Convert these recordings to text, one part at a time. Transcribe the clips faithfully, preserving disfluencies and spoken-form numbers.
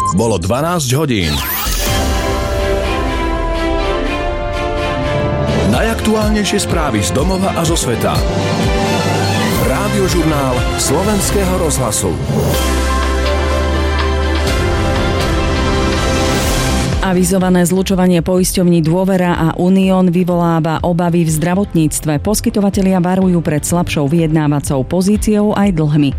Bolo dvanásť hodín. Najaktuálnejšie správy z domova a zo sveta. Rádiožurnál Slovenského rozhlasu. Avizované zlučovanie poisťovní Dôvera a Unión vyvoláva obavy v zdravotníctve. Poskytovatelia varujú pred slabšou vyjednávacou pozíciou aj dlhmi.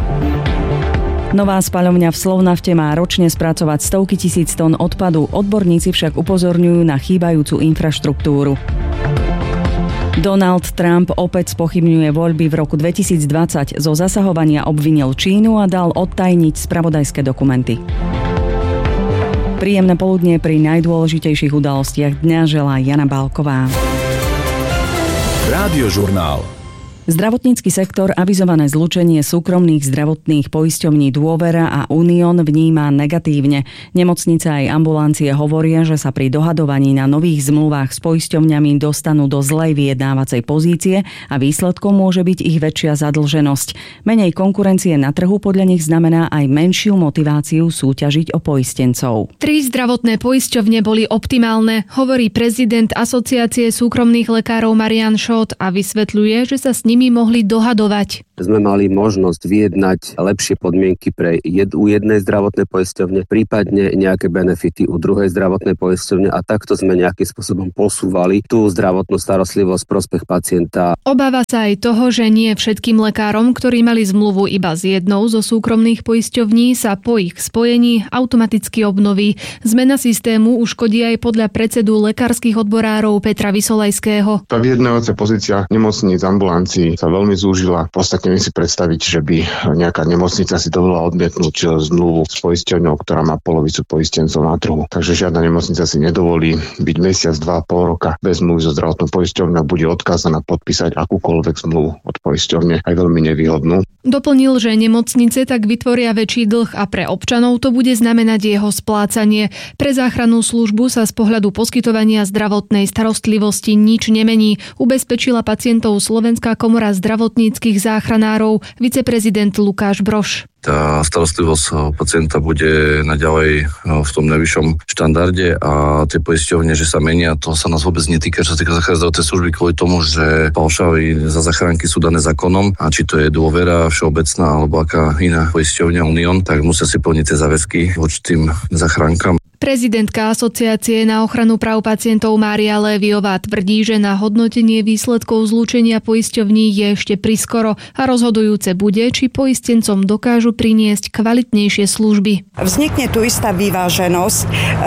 Nová spaľovňa v Slovnafte má ročne spracovať stovky tisíc tón odpadu. Odborníci však upozorňujú na chýbajúcu infraštruktúru. Donald Trump opäť spochybňuje voľby v roku dvetisícdvadsať. Zo zasahovania obvinil Čínu a dal odtajniť spravodajské dokumenty. Príjemné poludnie pri najdôležitejších udalostiach dňa želá Jana Bálková. Rádiožurnál. Zdravotnícky sektor avizované zlúčenie súkromných zdravotných poisťovní Dôvera a Unión vníma negatívne. Nemocnice aj ambulancie hovoria, že sa pri dohadovaní na nových zmluvách s poisťovňami dostanú do zlej vyjednávacej pozície a výsledkom môže byť ich väčšia zadlženosť. Menej konkurencie na trhu podľa nich znamená aj menšiu motiváciu súťažiť o poistencov. Tri zdravotné poisťovne boli optimálne, hovorí prezident Asociácie súkromných lekárov Marian Šót a vysvetľuje, že sa s ním mohli dohadovať. Sme mali možnosť vyjednať lepšie podmienky pre jed, u jednej zdravotnej poisťovne, prípadne nejaké benefity u druhej zdravotnej poisťovne a takto sme nejakým spôsobom posúvali tú zdravotnú starostlivosť prospech pacienta. Obáva sa aj toho, že nie všetkým lekárom, ktorí mali zmluvu iba s jednou zo súkromných poisťovní, sa po ich spojení automaticky obnoví. Zmena systému uškodí aj podľa predsedu lekárskych odborárov Petra Vysolajského. Tá vyjednávacia pozícia nemocníc, ambulancií sa veľmi zúžila. V podstate neviem si predstaviť, že by nejaká nemocnica si dovolila odmietnúť zmluvu s poisťovňou, ktorá má polovicu poistencov na trhu. Takže žiadna nemocnica si nedovolí byť mesiac, dva, pol roka bez zmluvy so zdravotnou poisťovňou, bude odkázaná podpísať akúkoľvek zmluvu od poisťovne, aj veľmi nevýhodnú. Doplnil, že nemocnice tak vytvoria väčší dlh a pre občanov to bude znamenať jeho splácanie. Pre záchrannú službu sa z pohľadu poskytovania zdravotnej starostlivosti nič nemení, ubezpečila pacientov Slovenská komora zdravotníckych záchranárov viceprezident Lukáš Brož. Tá starostlivosť pacienta bude naďalej v tom najvyššom štandarde a tie poisťovne, že sa menia, to sa nás vôbec netýka, čo sa týka záchrannej zdravotnej služby kvôli tomu, že paušály za záchranky sú dané zákonom a či to je Dôvera všeobecná alebo aká iná poisťovňa Unión, tak musia si plniť tie záväzky voči tým záchrankám. Prezidentka Asociácie na ochranu práv pacientov Mária Léviová tvrdí, že na hodnotenie výsledkov zlúčenia poisťovní je ešte priskoro a rozhodujúce bude, či poistencom dokážu priniesť kvalitnejšie služby. Vznikne tu istá vyváženosť,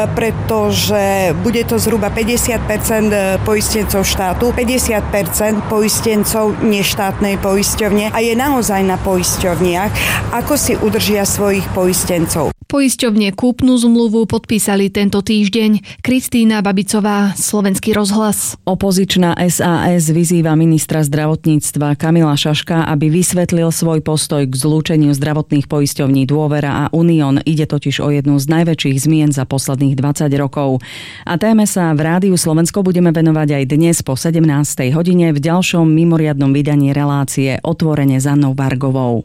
pretože bude to zhruba päťdesiat percent poistencov štátu, päťdesiat percent poistencov neštátnej poisťovne a je naozaj na poisťovniach, ako si udržia svojich poistencov. Poisťovne kúpnu zmluvu podpísali tento týždeň. Kristína Babicová, Slovenský rozhlas. Opozičná es a es vyzýva ministra zdravotníctva Kamila Šaška, aby vysvetlil svoj postoj k zlúčeniu zdravotných poisťovní Dôvera a Unión. Ide totiž o jednu z najväčších zmien za posledných dvadsať rokov. A téme sa v Rádiu Slovensko budeme venovať aj dnes po sedemnástej hodine v ďalšom mimoriadnom vydaní relácie Otvorene s Annou Vargovou.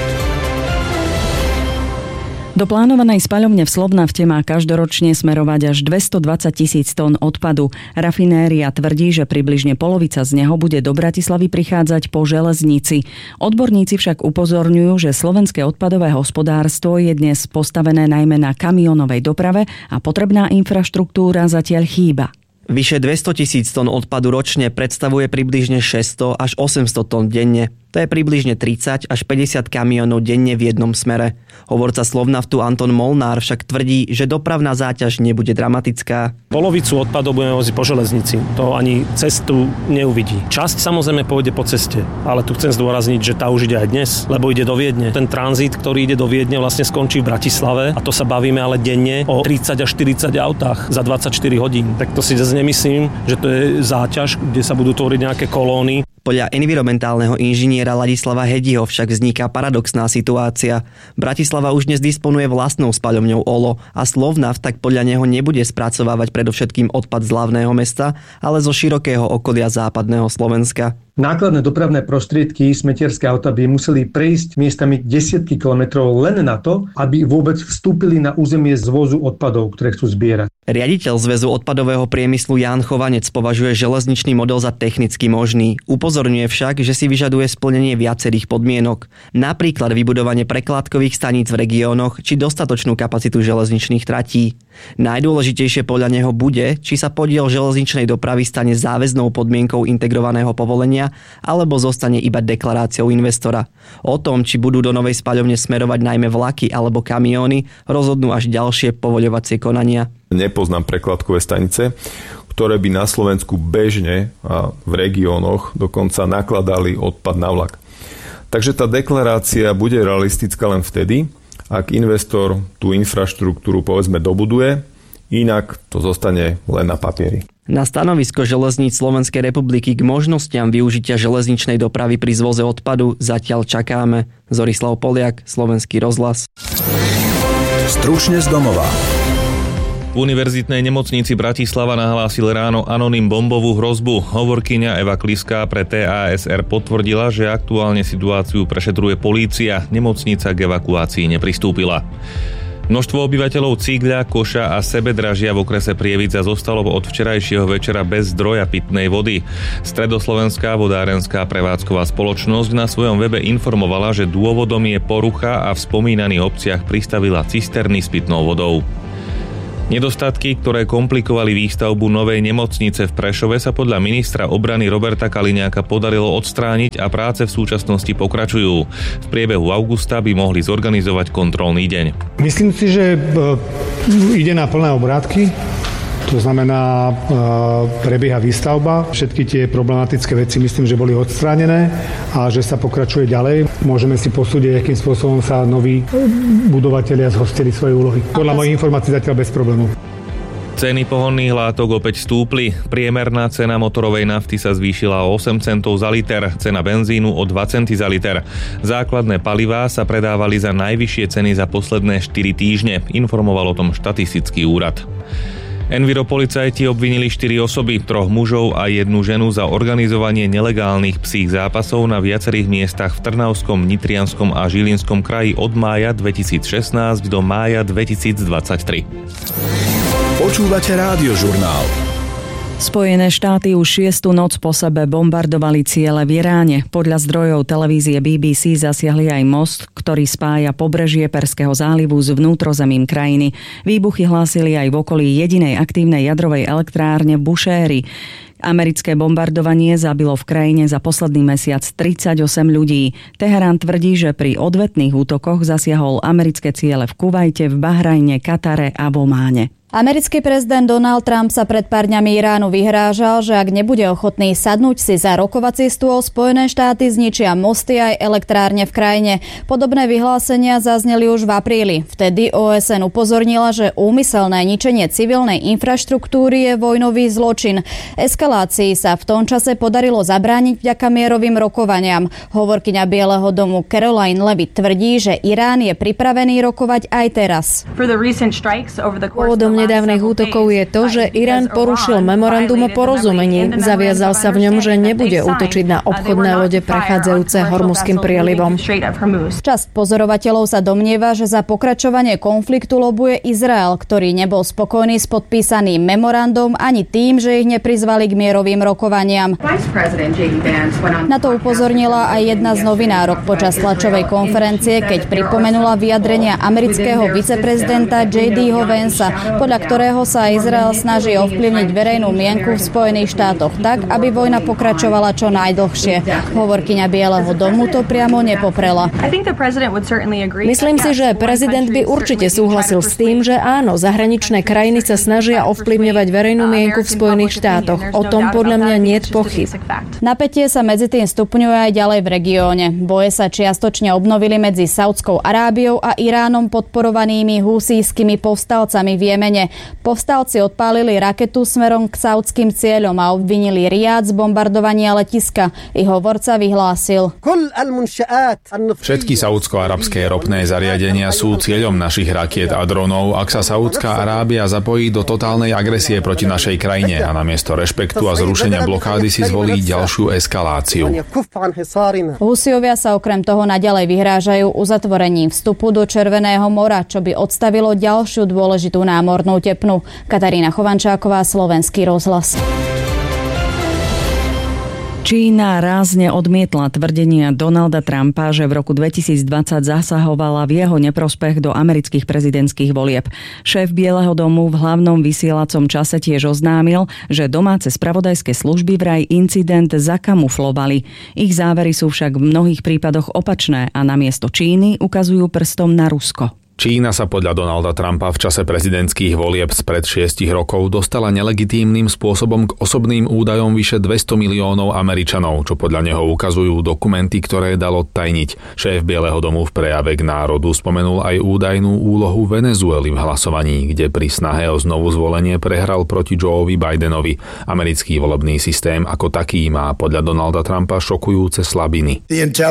Do plánovanej spaľovne v Slovnafte má každoročne smerovať až dvestodvadsať tisíc tón odpadu. Rafinéria tvrdí, že približne polovica z neho bude do Bratislavy prichádzať po železnici. Odborníci však upozorňujú, že slovenské odpadové hospodárstvo je dnes postavené najmä na kamionovej doprave a potrebná infraštruktúra zatiaľ chýba. Vyše dvestotisíc tón odpadu ročne predstavuje približne šesťsto až osemsto tón denne. To je približne tridsať až päťdesiat kamionov denne v jednom smere. Hovorca Slovnaftu Anton Molnár však tvrdí, že dopravná záťaž nebude dramatická. Polovicu odpadov budeme voziť po železnici. To ani cestu neuvidí. Časť samozrejme pôjde po ceste, ale tu chcem zdôrazniť, že tá už ide aj dnes, lebo ide do Viedne. Ten tranzit, ktorý ide do Viedne, vlastne skončí v Bratislave a to sa bavíme ale denne o tridsať až štyridsať autách za dvadsaťštyri hodín. Tak to si zase nemyslím, že to je záťaž, kde sa budú tvoriť nejaké kolóny. Podľa environmentálneho inžiniera Ladislava Hediho však vzniká paradoxná situácia. Bratislava už dnes disponuje vlastnou spaľovňou ó el ó a Slovnaft tak podľa neho nebude spracovávať predovšetkým odpad z hlavného mesta, ale zo širokého okolia západného Slovenska. Nákladné dopravné prostriedky, smetierské auta by museli prejsť miestami desiatky kilometrov len na to, aby vôbec vstúpili na územie zvozu odpadov, ktoré chcú zbierať. Riaditeľ Zväzu odpadového priemyslu Ján Chovanec považuje železničný model za technicky možný. Upozorňuje však, že si vyžaduje splnenie viacerých podmienok. Napríklad vybudovanie prekládkových staníc v regiónoch či dostatočnú kapacitu železničných tratí. Najdôležitejšie podľa neho bude, či sa podiel železničnej dopravy stane záväznou podmienkou integrovaného povolenia alebo zostane iba deklaráciou investora. O tom, či budú do novej spaľovne smerovať najmä vlaky alebo kamióny, rozhodnú až ďalšie povoľovacie konania. Nepoznám prekladkové stanice, ktoré by na Slovensku bežne a v regiónoch dokonca nakladali odpad na vlak. Takže tá deklarácia bude realistická len vtedy, ak investor tú infraštruktúru povedzme dobuduje, inak to zostane len na papieri. Na stanovisko železníc Slovenskej republiky k možnostiam využitia železničnej dopravy pri zvoze odpadu zatiaľ čakáme. Zorislav Poliak, Slovenský rozhlas. Stručne z domova. V univerzitnej nemocnici Bratislava nahlásil ráno anonym bombovú hrozbu. Hovorkyňa Eva Kliská pre té á es er potvrdila, že aktuálne situáciu prešetruje polícia. Nemocnica k evakuácii nepristúpila. Množstvo obyvateľov Cígľa, Koša a Sebedražia v okrese Prievidza zostalo od včerajšieho večera bez zdroja pitnej vody. Stredoslovenská vodárenská prevádzková spoločnosť na svojom webe informovala, že dôvodom je porucha a v spomínaných obciach pristavila cisterny s pitnou vodou. Nedostatky, ktoré komplikovali výstavbu novej nemocnice v Prešove, sa podľa ministra obrany Roberta Kaliňáka podarilo odstrániť a práce v súčasnosti pokračujú. V priebehu augusta by mohli zorganizovať kontrolný deň. Myslím si, že ide na plné obrátky. To znamená, prebieha výstavba. Všetky tie problematické veci myslím, že boli odstránené a že sa pokračuje ďalej. Môžeme si posúdiť, akým spôsobom sa noví budovatelia zhostili svoje úlohy. Podľa mojich informácií zatiaľ bez problémov. Ceny pohonných látok opäť stúpli. Priemerná cena motorovej nafty sa zvýšila o osem centov za liter, cena benzínu o dva centy za liter. Základné palivá sa predávali za najvyššie ceny za posledné štyri týždne, informoval o tom štatistický úrad. Enviropolicajti obvinili štyri osoby, troch mužov a jednu ženu za organizovanie nelegálnych psích zápasov na viacerých miestach v Trnavskom, Nitrianskom a Žilinskom kraji od mája dvetisícšestnásť do mája dvetisícdvadsaťtri. Počúvate Rádiožurnál. Spojené štáty už šiestu noc po sebe bombardovali ciele v Iráne. Podľa zdrojov televízie bé bé cé zasiahli aj most, ktorý spája pobrežie Perského zálivu s vnútrozemím krajiny. Výbuchy hlásili aj v okolí jedinej aktívnej jadrovej elektrárne Bushehr. Americké bombardovanie zabilo v krajine za posledný mesiac tridsaťosem ľudí. Teherán tvrdí, že pri odvetných útokoch zasiahol americké ciele v Kuvajte, v Bahrajne, Katare a v Ománe. Americký prezident Donald Trump sa pred pár dňami Iránu vyhrážal, že ak nebude ochotný sadnúť si za rokovací stôl, Spojené štáty zničia mosty aj elektrárne v krajine. Podobné vyhlásenia zazneli už v apríli. Vtedy ó es en upozornila, že úmyselné ničenie civilnej infraštruktúry je vojnový zločin. Eskalácii sa v tom čase podarilo zabrániť vďaka mierovým rokovaniam. Hovorkyňa Bieleho domu Caroline Levitt tvrdí, že Irán je pripravený rokovať aj teraz. Dôvodom nedávnych útokov je to, že Irán porušil memorandum o porozumení. Zaviazal sa v ňom, že nebude útočiť na obchodné lode prechádzajúce Hormuzským prielivom. Časť pozorovateľov sa domnieva, že za pokračovanie konfliktu lobuje Izrael, ktorý nebol spokojný s podpísaným memorandum ani tým, že ich neprizvali k mierovým rokovaniam. Na to upozornila aj jedna z novinárok počas tlačovej konferencie, keď pripomenula vyjadrenia amerického viceprezidenta J D-ho Vansa, podľa ktorého sa Izrael snaží ovplyvniť verejnú mienku v Spojených štátoch tak, aby vojna pokračovala čo najdlhšie. Hovorkyňa Bieleho domu to priamo nepoprela. Myslím si, že prezident by určite súhlasil s tým, že áno, zahraničné krajiny sa snažia ovplyvňovať verejnú mienku v Spojených štátoch. O tom podľa mňa niet pochyb. Napätie sa medzi tým stupňuje aj ďalej v regióne. Boje sa čiastočne obnovili medzi Saudskou Arábiou a Iránom podporovanými husískymi povstalcami v Jemene. Jemene. Povstalci odpálili raketu smerom k saúdskym cieľom a obvinili Riad z bombardovania letiska. Ich hovorca vyhlásil: Všetky saúdsko-arabské ropné zariadenia sú cieľom našich rakiet a dronov, ak sa Saúdská Arábia zapojí do totálnej agresie proti našej krajine a namiesto rešpektu a zrušenia blokády si zvolí ďalšiu eskaláciu. Husijovia sa okrem toho naďalej vyhrážajú uzatvorením vstupu do Červeného mora, čo by odstavilo ďalšiu dôležitú námornú tepnu. Katarína Chovančáková, Slovenský rozhlas. Čína rázne odmietla tvrdenia Donalda Trumpa, že v roku dvetisícdvadsať zasahovala v jeho neprospech do amerických prezidentských volieb. Šéf Bieleho domu v hlavnom vysielacom čase tiež oznámil, že domáce spravodajské služby vraj incident zakamuflovali. Ich závery sú však v mnohých prípadoch opačné a namiesto Číny ukazujú prstom na Rusko. Čína sa podľa Donalda Trumpa v čase prezidentských volieb spred šiestich rokov dostala nelegitímnym spôsobom k osobným údajom vyše dvesto miliónov Američanov, čo podľa neho ukazujú dokumenty, ktoré dalo tajniť. Šéf Bieleho domu v prejave k národu spomenul aj údajnú úlohu Venezuely v hlasovaní, kde pri snahe o znovu zvolenie prehral proti Joeovi Bidenovi. Americký volebný systém ako taký má podľa Donalda Trumpa šokujúce slabiny.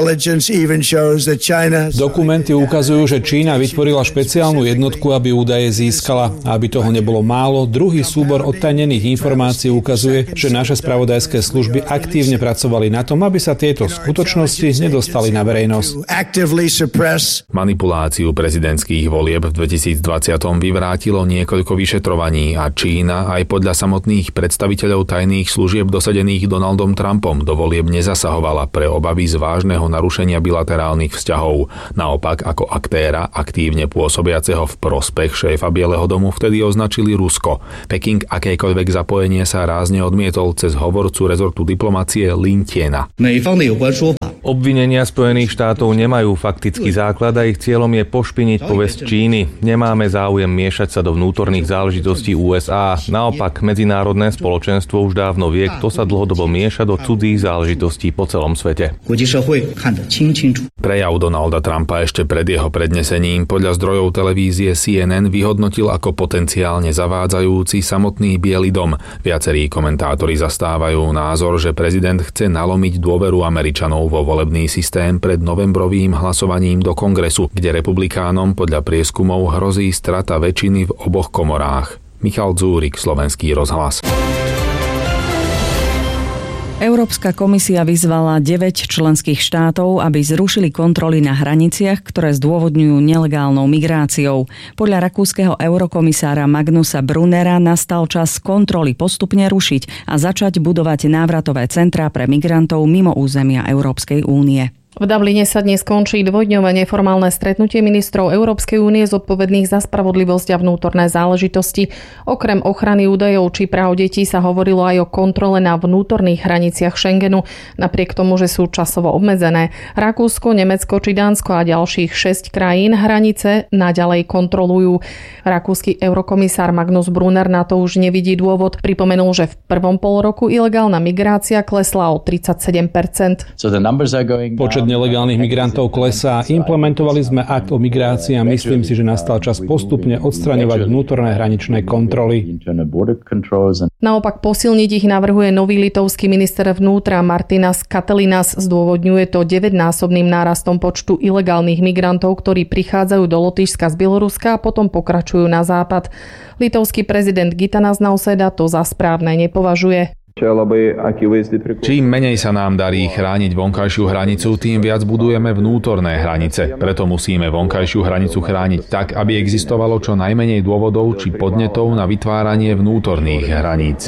Dokumenty ukazujú, že Čína vytvorila špeciálnu jednotku, aby údaje získala. A aby toho nebolo málo, druhý súbor odtajnených informácií ukazuje, že naše spravodajské služby aktívne pracovali na tom, aby sa tieto skutočnosti nedostali na verejnosť. Manipuláciu prezidentských volieb v dvetisícdvadsať vyvrátilo niekoľko vyšetrovaní a Čína aj podľa samotných predstaviteľov tajných služieb dosadených Donaldom Trumpom do volieb nezasahovala pre obavy z vážneho narušenia bilaterálnych vzťahov. Naopak, ako aktéra aktívne pôsobiaceho v prospech šéfa Bieleho domu vtedy označili Rusko. Peking akékoľvek zapojenie sa rázne odmietol cez hovorcu rezortu diplomacie Lin Tiena. Obvinenia Spojených štátov nemajú faktický základ a ich cieľom je pošpiniť povesť Číny. Nemáme záujem miešať sa do vnútorných záležitostí ú es á. Naopak, medzinárodné spoločenstvo už dávno vie, kto sa dlhodobo mieša do cudzích záležitostí po celom svete. Prejav Donalda Trumpa ešte pred jeho prednesením podľa zdrojov televízie C N N vyhodnotil ako potenciálne zavádzajúci samotný Biely dom. Viacerí komentátori zastávajú názor, že prezident chce nalomiť dôveru Američanov vo volebný systém pred novembrovým hlasovaním do kongresu, kde republikánom podľa prieskumov hrozí strata väčšiny v oboch komorách. Michal Dzúrik, Slovenský rozhlas. Európska komisia vyzvala deväť členských štátov, aby zrušili kontroly na hraniciach, ktoré zdôvodňujú nelegálnou migráciou. Podľa rakúskeho eurokomisára Magnusa Brunera nastal čas kontroly postupne rušiť a začať budovať návratové centrá pre migrantov mimo územia Európskej únie. V Dubline sa dnes končí dvojdňové neformálne stretnutie ministrov Európskej únie zodpovedných za spravodlivosť a vnútorné záležitosti. Okrem ochrany údajov či práv detí sa hovorilo aj o kontrole na vnútorných hraniciach Schengenu, napriek tomu, že sú časovo obmedzené. Rakúsko, Nemecko či Dánsko a ďalších šesť krajín hranice naďalej kontrolujú. Rakúsky eurokomisár Magnus Brunner na to už nevidí dôvod. Pripomenul, že v prvom polroku ilegálna migrácia klesla o tridsaťsedem percent. So the numbers are going down. Počet nelegálnych migrantov klesá. Implementovali sme akt o migrácii a myslím si, že nastal čas postupne odstraňovať vnútorné hraničné kontroly. Naopak posilniť ich navrhuje nový litovský minister vnútra Martinas Katelinas. Zdôvodňuje to deväťnásobným nárastom počtu ilegálnych migrantov, ktorí prichádzajú do Lotyšska z Bieloruska a potom pokračujú na západ. Litovský prezident Gitanas Nauseda to za správne nepovažuje. Čím menej sa nám darí chrániť vonkajšiu hranicu, tým viac budujeme vnútorné hranice. Preto musíme vonkajšiu hranicu chrániť tak, aby existovalo čo najmenej dôvodov či podnetov na vytváranie vnútorných hraníc.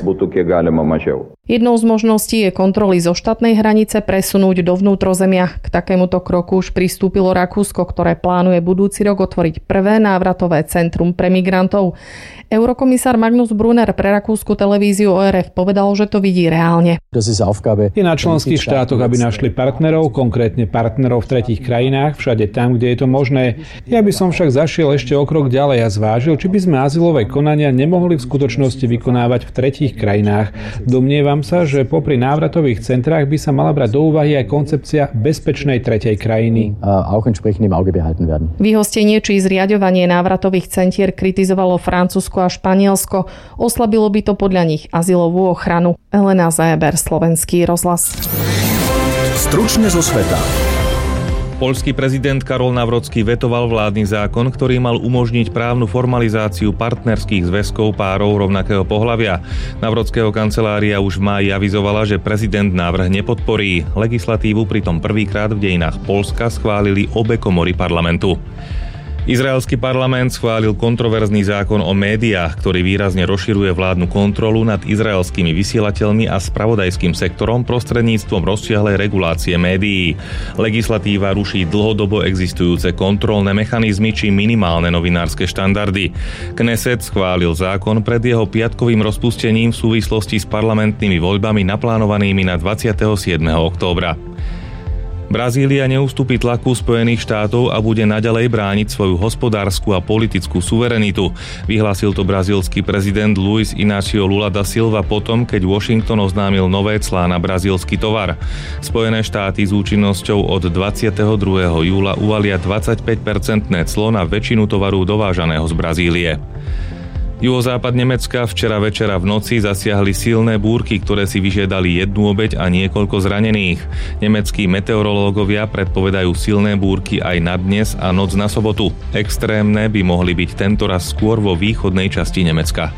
Jednou z možností je kontroly zo štátnej hranice presunúť do vnútrozemia. K takémuto kroku už pristúpilo Rakúsko, ktoré plánuje budúci rok otvoriť prvé návratové centrum pre migrantov. Eurokomisár Magnus Brunner pre rakúsku televíziu ó er ef povedal, že to vidí reálne. Je na členských štátoch, aby našli partnerov, konkrétne partnerov v tretích krajinách, všade tam, kde je to možné. Ja by som však zašiel ešte o krok ďalej a zvážil, či by sme azylové konania nemohli v skutočnosti vykonávať v tretích krajinách. Domnievam Domnievam sa, že popri návratových centrách by sa mala brať do úvahy aj koncepcia bezpečnej tretej krajiny. Vyhostenie či zriaďovanie návratových centier kritizovalo Francúzsko a Španielsko. Oslabilo by to podľa nich azylovú ochranu. Elena Zajaber, Slovenský rozhlas. Stručne zo sveta. Poľský prezident Karol Nawrocki vetoval vládny zákon, ktorý mal umožniť právnu formalizáciu partnerských zväzkov párov rovnakého pohlavia. Nawrockiho kancelária už v máji avizovala, že prezident návrh nepodporí. Legislatívu pritom prvýkrát v dejinách Poľska schválili obe komory parlamentu. Izraelský parlament schválil kontroverzný zákon o médiách, ktorý výrazne rozširuje vládnu kontrolu nad izraelskými vysielateľmi a spravodajským sektorom prostredníctvom rozsiahlej regulácie médií. Legislatíva ruší dlhodobo existujúce kontrolné mechanizmy či minimálne novinárske štandardy. Kneset schválil zákon pred jeho piatkovým rozpustením v súvislosti s parlamentnými voľbami naplánovanými na dvadsiateho siedmeho októbra. Brazília neustúpi tlaku Spojených štátov a bude naďalej brániť svoju hospodársku a politickú suverenitu. Vyhlásil to brazílsky prezident Luiz Inácio Lula da Silva potom, keď Washington oznámil nové clá na brazílsky tovar. Spojené štáty s účinnosťou od dvadsiateho druhého júla uvalia dvadsaťpäť percentné clo na väčšinu tovaru dovážaného z Brazílie. Juhozápad Nemecka včera večera v noci zasiahli silné búrky, ktoré si vyžiadali jednu obeť a niekoľko zranených. Nemeckí meteorológovia predpovedajú silné búrky aj na dnes a noc na sobotu. Extrémne by mohli byť tentoraz skôr vo východnej časti Nemecka.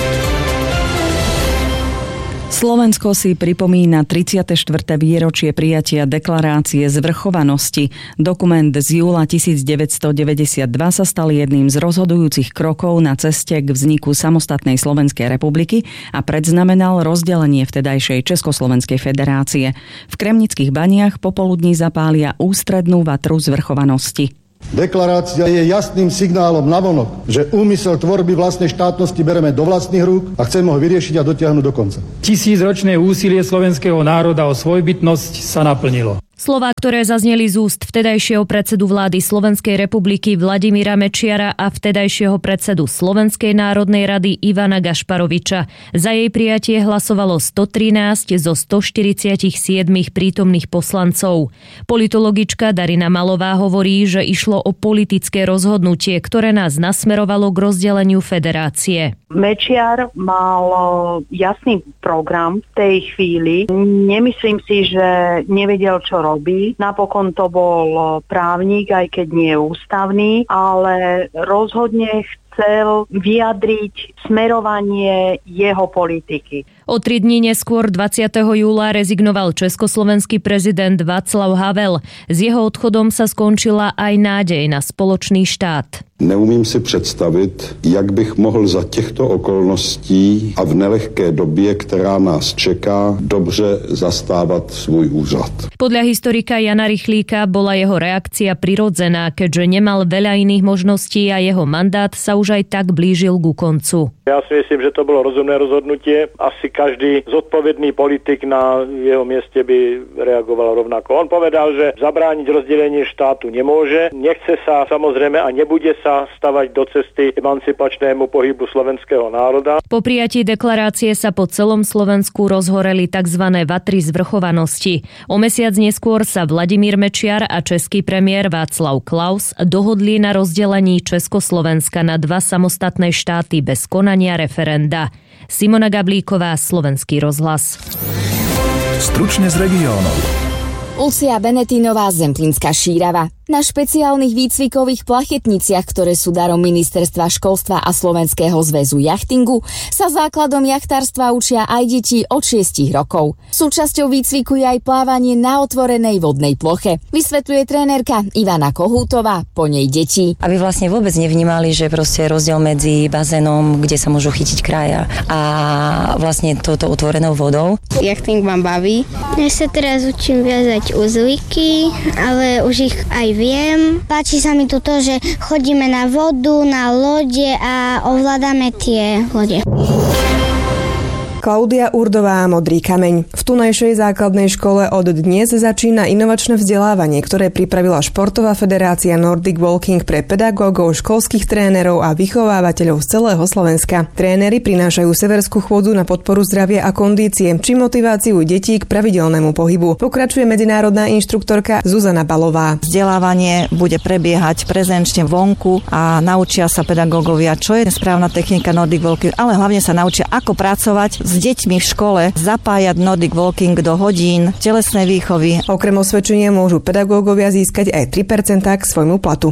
Slovensko si pripomína tridsiate štvrté výročie prijatia deklarácie zvrchovanosti. Dokument z júla devätnásťstodeväťdesiatdva sa stal jedným z rozhodujúcich krokov na ceste k vzniku samostatnej Slovenskej republiky a predznamenal rozdelenie vtedajšej Československej federácie. V Kremnických baniach popoludní zapália ústrednú vatru zvrchovanosti. Deklarácia je jasným signálom navonok, že úmysel tvorby vlastnej štátnosti bereme do vlastných rúk a chceme ho vyriešiť a dotiahnuť do konca. Tisícročné úsilie slovenského národa o svojbytnosť sa naplnilo. Slová, ktoré zazneli z úst vtedajšieho predsedu vlády Slovenskej republiky Vladimíra Mečiara a vtedajšieho predsedu Slovenskej národnej rady Ivana Gašparoviča. Za jej prijatie hlasovalo stotrinásť zo stoštyridsaťsedem prítomných poslancov. Politologička Darina Malová hovorí, že išlo o politické rozhodnutie, ktoré nás nasmerovalo k rozdeleniu federácie. Mečiar mal jasný program v tej chvíli. Nemyslím si, že nevedel, čo robí. Napokon to bol právnik, aj keď nie ústavný, ale rozhodne chcel vyjadriť smerovanie jeho politiky. O tri dní neskôr dvadsiateho júla rezignoval československý prezident Václav Havel. S jeho odchodom sa skončila aj nádej na spoločný štát. Neumím si představit, jak bych mohl za těchto okolností a v nelehké době, která nás čeká, dobře zastávat svůj úřad. Podľa historika Jana Rychlíka bola jeho reakcia prirodzená, keďže nemal veľa iných možností a jeho mandát sa už aj tak blížil ku koncu. Ja si myslím, že to bolo rozumné rozhodnutie. Asi každý zodpovedný politik na jeho mieste by reagoval rovnako. On povedal, že zabrániť rozdelenie štátu nemôže, nechce sa samozrejme a nebude sa stavať do cesty emancipačnému pohybu slovenského národa. Po prijatí deklarácie sa po celom Slovensku rozhoreli tzv. Vatry zvrchovanosti. O mesiac neskôr sa Vladimír Mečiar a český premiér Václav Klaus dohodli na rozdelení Československa na dva samostatné štáty bez konania referenda. Simona Gablíková, Slovenský rozhlas. Stručne z regiónov. Lucia Benetínová, Zemplínska Šírava. Na špeciálnych výcvikových plachetniciach, ktoré sú darom Ministerstva školstva a Slovenského zväzu jachtingu, sa základom jachtárstva učia aj deti od šiestich rokov. Súčasťou výcviku je aj plávanie na otvorenej vodnej ploche. Vysvetľuje trénerka Ivana Kohútová, po nej deti. Aby vlastne vôbec nevnímali, že proste rozdiel medzi bazénom, kde sa môžu chytiť kraja, a vlastne touto otvorenou vodou. Jachting vám baví? Ja sa teraz učím viazať uzlíky, ale už ich aj viem. Páči sa mi tu to, že chodíme na vodu, na lode a ovládame tie lode. Klaudia Urdová, Modrý kameň. V tunajšej základnej škole od dnes začína inovačné vzdelávanie, ktoré pripravila Športová federácia Nordic Walking pre pedagógov, školských trénerov a vychovávateľov z celého Slovenska. Tréneri prinášajú severskú chôdzu na podporu zdravia a kondície, či motiváciu detí k pravidelnému pohybu. Pokračuje medzinárodná inštruktorka Zuzana Balová. Vzdelávanie bude prebiehať prezenčne vonku a naučia sa pedagógovia, čo je správna technika Nordic Walking, ale hlavne sa naučia, ako pracovať s deťmi v škole, zapájať Nordic Walking do hodín telesnej výchovy. Okrem osvedčenia môžu pedagógovia získať aj tri percentá k svojmu platu.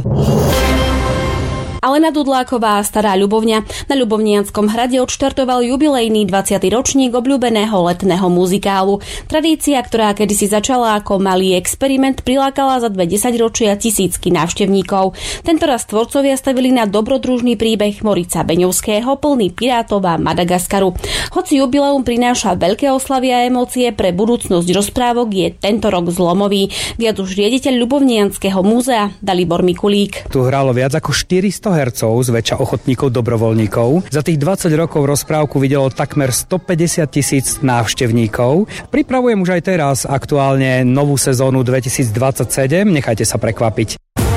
Alena Dudláková, Stará Ľubovňa. Na Ľubovnianskom hrade odštartoval jubilejný dvadsiaty ročník obľúbeného letného muzikálu. Tradícia, ktorá kedysi začala ako malý experiment, prilákala za dve desaťročia tisícky návštevníkov. Tentoraz tvorcovia stavili na dobrodružný príbeh Morica Beňovského, plný pirátov a Madagaskaru. Hoci jubileum prináša veľké oslavy a emócie, pre budúcnosť rozprávok je tento rok zlomový. Viac už riaditeľ Ľubovnianskeho múzea Dalibor Mikulík. Tu hrálo viac ako štyristo hercov, zväčša ochotníkov, dobrovoľníkov. Za tých dvadsať rokov rozprávku videlo takmer stopäťdesiat tisíc návštevníkov. Pripravujem už aj teraz aktuálne novú sezónu dvetisícdvadsaťsedem. Nechajte sa prekvapiť.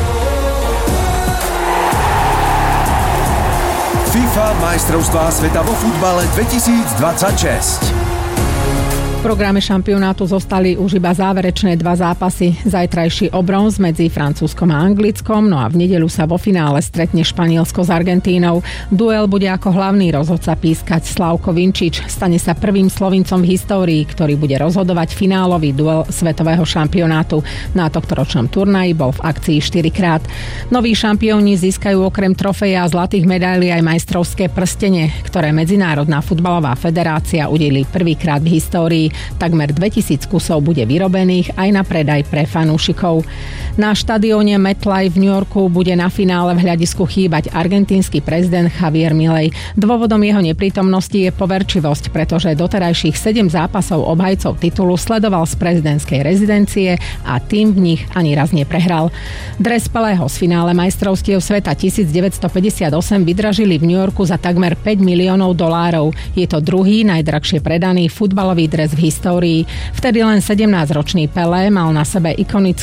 FIFA majstrovstvá sveta vo futbale dvetisícdvadsaťšesť. V programe šampionátu zostali už iba záverečné dva zápasy. Zajtrajší o bronz medzi Francúzskom a Anglickom, no a v nedeľu sa vo finále stretne Španielsko s Argentínou. Duel bude ako hlavný rozhodca pískať Slavko Vinčič. Stane sa prvým Slovincom v histórii, ktorý bude rozhodovať finálový duel svetového šampionátu. Na tohtoročnom turnaji bol v akcii štyrikrát. Noví šampióni získajú okrem trofeja a zlatých medailí aj majstrovské prstenie, ktoré Medzinárodná futbalová federácia udelí prvýkrát v histórii. Takmer dvetisíc kusov bude vyrobených aj na predaj pre fanúšikov. Na štadióne MetLife v New Yorku bude na finále v hľadisku chýbať argentínsky prezident Javier Milei. Dôvodom jeho neprítomnosti je poverčivosť, pretože doterajších sedem zápasov obhajcov titulu sledoval z prezidentskej rezidencie a tým v nich ani raz neprehral. Dres Pelého z finále majstrovstiev sveta devätnásťstopäťdesiatosem vydražili v New Yorku za takmer päť miliónov dolárov. Je to druhý najdrahšie predaný futbalový dres v histórii. Vtedy len sedemnásťročný Pelé mal na sebe ikonický